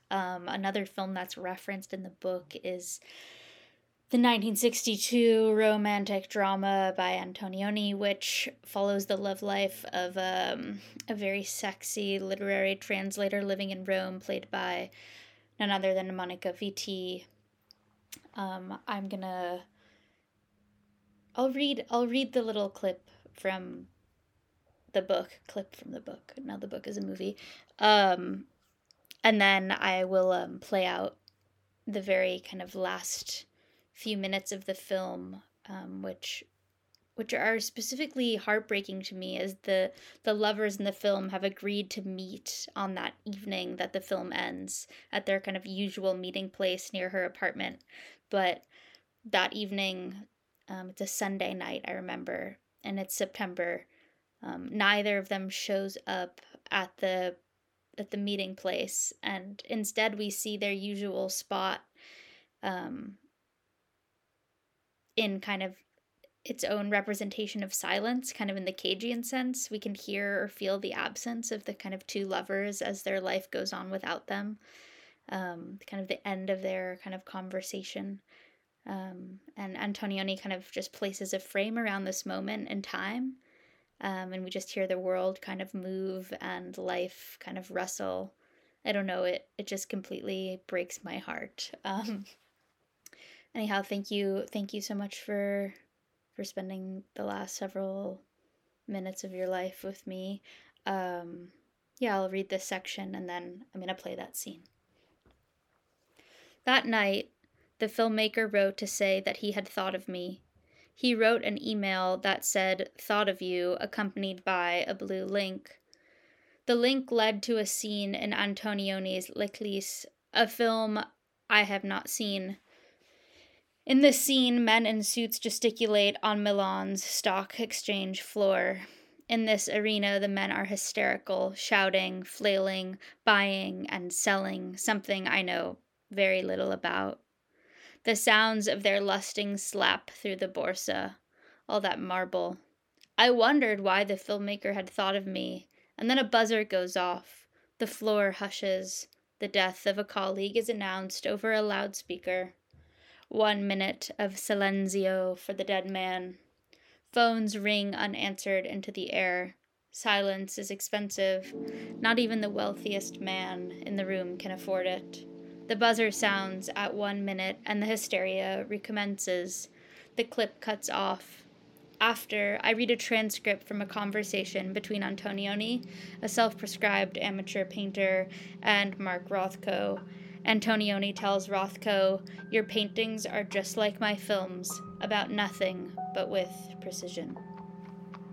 Another film that's referenced in the book is the 1962 romantic drama by Antonioni, which follows the love life of a very sexy literary translator living in Rome, played by none other than Monica Vitti. I'll read the little clip from the book. Now the book is a movie. And then I will play out the very kind of last few minutes of the film, which are specifically heartbreaking to me, as the lovers in the film have agreed to meet on that evening that the film ends at their kind of usual meeting place near her apartment. But that evening, it's a Sunday night, I remember, and it's September. Neither of them shows up at the meeting place, and instead we see their usual spot in kind of its own representation of silence, kind of in the Cagean sense. We can hear or feel the absence of the kind of two lovers as their life goes on without them, kind of the end of their kind of conversation. And Antonioni kind of just places a frame around this moment in time, and we just hear the world kind of move and life kind of rustle. I don't know, it just completely breaks my heart. Anyhow, thank you so much for spending the last several minutes of your life with me. I'll read this section and then I'm going to play that scene. That night, the filmmaker wrote to say that he had thought of me. He wrote an email that said, "Thought of you," accompanied by a blue link. The link led to a scene in Antonioni's L'Eclisse, a film I have not seen. In this scene, men in suits gesticulate on Milan's stock exchange floor. In this arena, the men are hysterical, shouting, flailing, buying, and selling something I know very little about. The sounds of their lusting slap through the borsa, all that marble. I wondered why the filmmaker had thought of me, and then a buzzer goes off. The floor hushes. The death of a colleague is announced over a loudspeaker. 1 minute of silenzio for the dead man. Phones ring unanswered into the air. Silence is expensive. Not even the wealthiest man in the room can afford it. The buzzer sounds at 1 minute and the hysteria recommences. The clip cuts off. After, I read a transcript from a conversation between Antonioni, a self-prescribed amateur painter, and Mark Rothko. Antonioni tells Rothko, "Your paintings are just like my films, about nothing, but with precision."